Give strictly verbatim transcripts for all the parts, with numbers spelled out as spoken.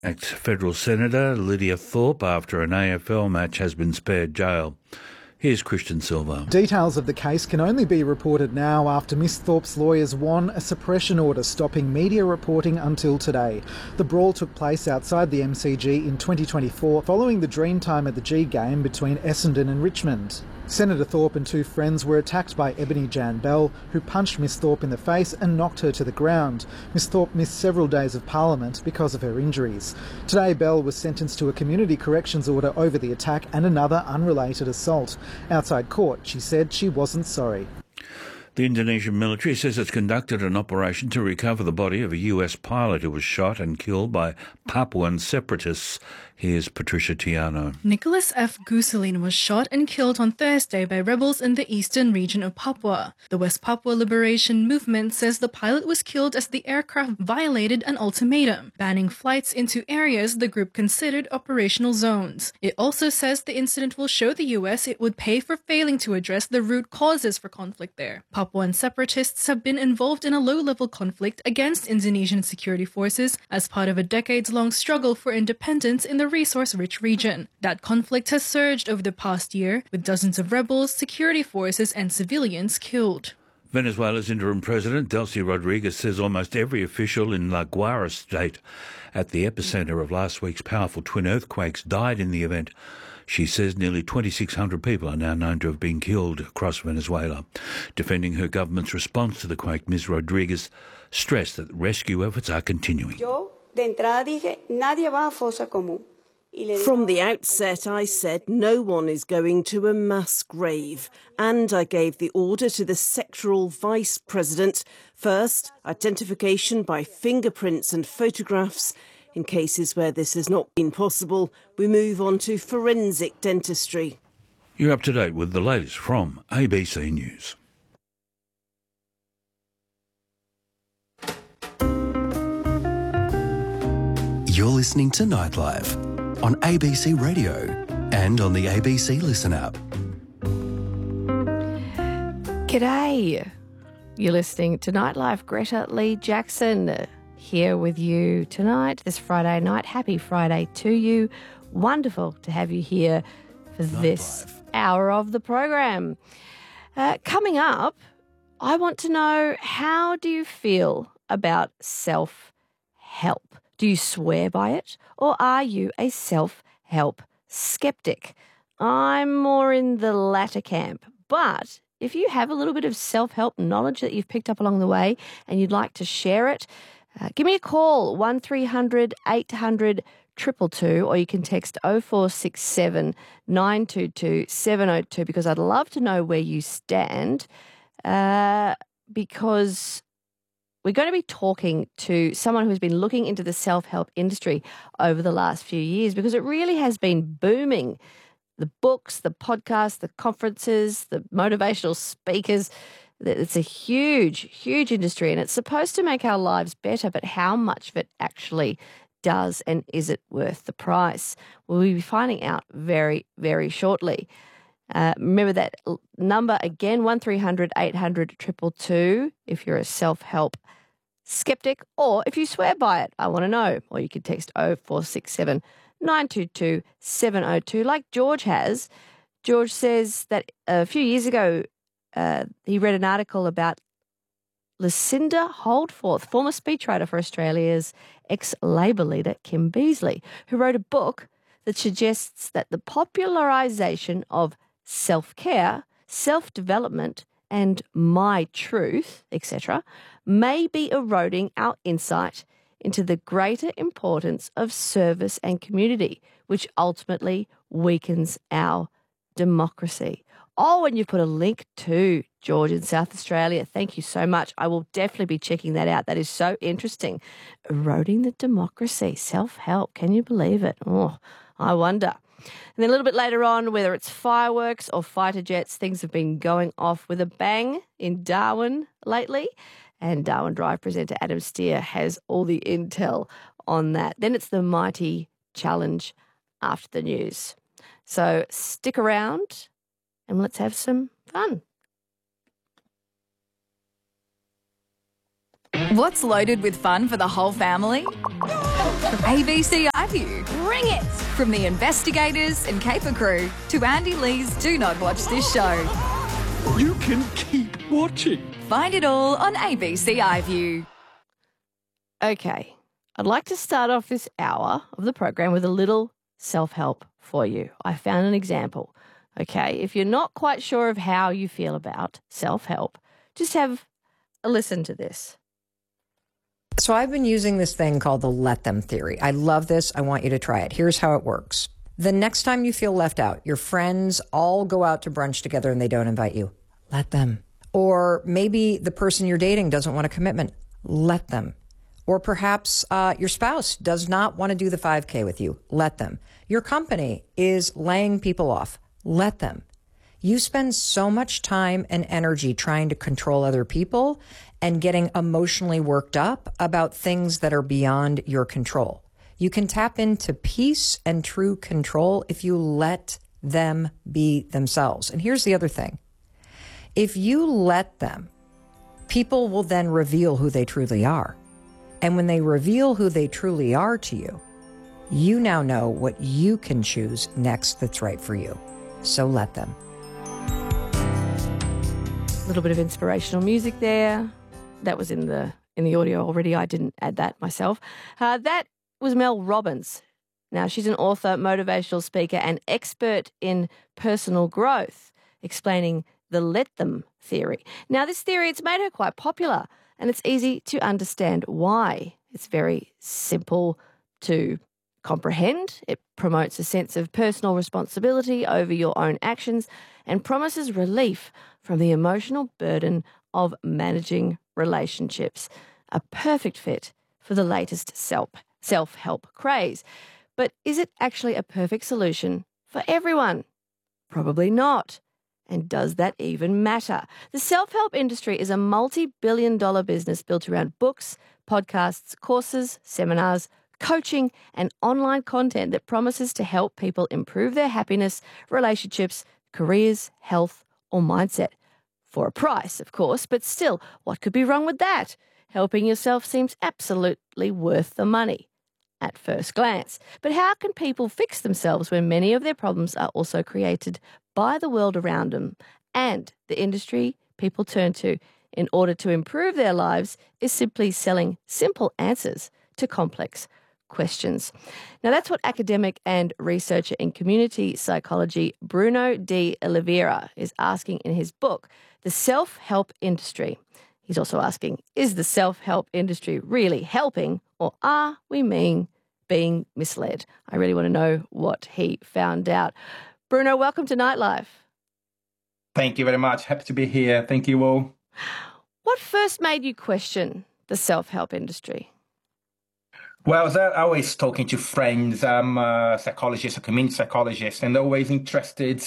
Ex-federal Senator Lydia Thorpe, after an A F L match, has been spared jail. Here's Christian Silva. Details of the case can only be reported now after Miss Thorpe's lawyers won a suppression order stopping media reporting until today. The brawl took place outside the M C G in twenty twenty-four following the Dreamtime at the G game between Essendon and Richmond. Senator Thorpe and two friends were attacked by Ebony Jan Bell, who punched Miss Thorpe in the face and knocked her to the ground. Miss Thorpe missed several days of Parliament because of her injuries. Today, Bell was sentenced to a community corrections order over the attack and another unrelated assault. Outside court, she said she wasn't sorry. The Indonesian military says it's conducted an operation to recover the body of a U S pilot who was shot and killed by Papuan separatists. Here's Patricia Tiano. Nicholas F. Guselin was shot and killed on Thursday by rebels in the eastern region of Papua. The West Papua Liberation Movement says the pilot was killed as the aircraft violated an ultimatum, banning flights into areas the group considered operational zones. It also says the incident will show the U S it would pay for failing to address the root causes for conflict there. Papuan separatists have been involved in a low-level conflict against Indonesian security forces as part of a decades-long struggle for independence in the resource-rich region. That conflict has surged over the past year, with dozens of rebels, security forces and civilians killed. Venezuela's interim president, Delcy Rodriguez, says almost every official in La Guaira state at the epicentre of last week's powerful twin earthquakes died in the event. She says nearly twenty-six hundred people are now known to have been killed across Venezuela. Defending her government's response to the quake, Miz Rodriguez stressed that rescue efforts are continuing. Yo, de entrada dije, nadie va a fosa común. From the outset, I said no one is going to a mass grave, and I gave the order to the sectoral vice president. First, identification by fingerprints and photographs. In cases where this has not been possible, we move on to forensic dentistry. You're up to date with the latest from A B C News. You're listening to Nightlife on A B C Radio and on the A B C Listen app. G'day. You're listening to Nightlife. Greta Lee Jackson here with you tonight, this Friday night. Happy Friday to you. Wonderful to have you here for Night this life. hour of the program. Uh, coming up, I want to know, how do you feel about self-help? Do you swear by it, or are you a self-help skeptic? I'm more in the latter camp, but if you have a little bit of self-help knowledge that you've picked up along the way and you'd like to share it, uh, give me a call, one three hundred eight hundred two two two, or you can text oh four six seven nine two two seven oh two, because I'd love to know where you stand, uh, because we're going to be talking to someone who's been looking into the self-help industry over the last few years, because it really has been booming. The books, the podcasts, the conferences, the motivational speakers. It's a huge, huge industry, and it's supposed to make our lives better, but how much of it actually does, and is it worth the price? We'll be finding out very, very shortly. Uh, remember that number again, one three hundred eight hundred two two two, if you're a self-help skeptic, or if you swear by it, I want to know. Or you can text oh four six seven nine two two seven oh two, like George has. George says that a few years ago, uh, he read an article about Lucinda Holdforth, former speechwriter for Australia's ex-Labor leader Kim Beazley, who wrote a book that suggests that the popularisation of self-care, self-development, and my truth, et cetera, may be eroding our insight into the greater importance of service and community, which ultimately weakens our democracy. Oh, and you put a link to George in South Australia. Thank you so much. I will definitely be checking that out. That is so interesting. Eroding the democracy, self-help. Can you believe it? Oh, I wonder. And then a little bit later on, whether it's fireworks or fighter jets, things have been going off with a bang in Darwin lately. And Darwin Drive presenter Adam Steer has all the intel on that. Then it's the Mighty Challenge after the news. So stick around and let's have some fun. What's loaded with fun for the whole family? A B C iView. Bring it! From the investigators and Caper Crew to Andy Lee's Do Not Watch This Show. You can keep watching. Find it all on A B C iView. Okay, I'd like to start off this hour of the program with a little self-help for you. I found an example. Okay, if you're not quite sure of how you feel about self-help, just have a listen to this. So I've been using this thing called the let them theory. I love this. I want you to try it. Here's how it works. The next time you feel left out, your friends all go out to brunch together and they don't invite you. Let them. Or maybe the person you're dating doesn't want a commitment. Let them. Or perhaps uh, your spouse does not want to do the five K with you. Let them. Your company is laying people off. Let them. You spend so much time and energy trying to control other people and getting emotionally worked up about things that are beyond your control. You can tap into peace and true control if you let them be themselves. And here's the other thing. If you let them, people will then reveal who they truly are. And when they reveal who they truly are to you, you now know what you can choose next that's right for you. So let them. A little bit of inspirational music there. That was in the in the audio already. I didn't add that myself. Uh, that was Mel Robbins. Now, she's an author, motivational speaker, and expert in personal growth, explaining the let them theory. Now, this theory, it's made her quite popular, and it's easy to understand why. It's very simple to comprehend. It promotes a sense of personal responsibility over your own actions and promises relief from the emotional burden of managing relationships. A perfect fit for the latest self, self-help craze. But is it actually a perfect solution for everyone? Probably not. And does that even matter? The self-help industry is a multi-billion dollar business built around books, podcasts, courses, seminars, coaching, and online content that promises to help people improve their happiness, relationships, careers, health, or mindset. For a price, of course, but still, what could be wrong with that? Helping yourself seems absolutely worth the money at first glance. But how can people fix themselves when many of their problems are also created by the world around them? And the industry people turn to in order to improve their lives is simply selling simple answers to complex questions. Now, that's what academic and researcher in community psychology Bruno de Oliveira is asking in his book, The Self-Help Industry. He's also asking, is the self-help industry really helping, or are we mean being misled? I really want to know what he found out. Bruno, welcome to Nightlife. Thank you very much. Happy to be here. Thank you all. What first made you question the self-help industry? Well, I was always talking to friends. I'm a psychologist, a community psychologist, and always interested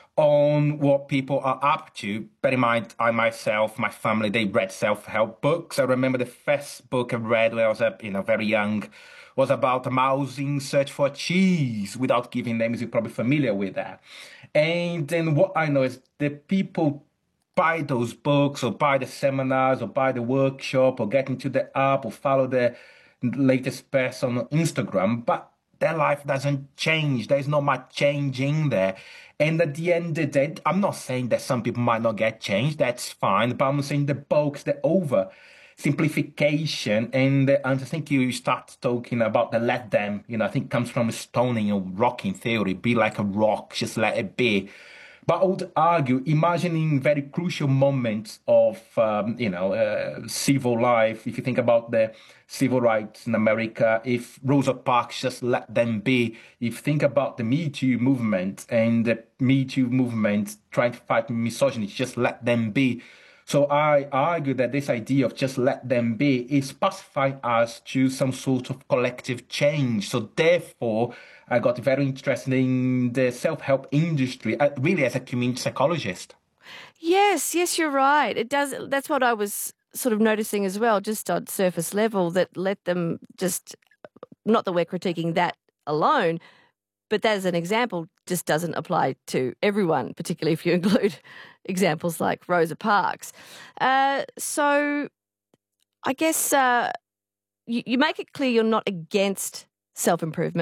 on what people are up to. Bear in mind, I myself, my family, they read self-help books. I remember the first book I read when I was, you know, very young was about a mouse in search for cheese. Without giving names, you're probably familiar with that. And then what I know is the people buy those books or buy the seminars or buy the workshop or get into the app or follow the latest post on Instagram, but their life doesn't change. There's not much change in there. And at the end of the day, I'm not saying that some people might not get changed. That's fine. But I'm saying the bulk, the over simplification. And, and I think you start talking about the let them, you know, I think it comes from stoning or rocking theory, be like a rock, just let it be. But I would argue, imagining very crucial moments of, um, you know, uh, civil life, if you think about the civil rights in America, if Rosa Parks just let them be, if you think about the Me Too movement and the Me Too movement trying to fight misogyny, just let them be. So I argue that this idea of just let them be is pacifying us to some sort of collective change. So therefore, I got very interested in the self-help industry, uh, really as a community psychologist. Yes, yes, you're right. It does. That's what I was sort of noticing as well, just on surface level, that let them just, not that we're critiquing that alone, but that as an example just doesn't apply to everyone, particularly if you include examples like Rosa Parks. Uh, so I guess uh, you, you make it clear you're not against self-improvement.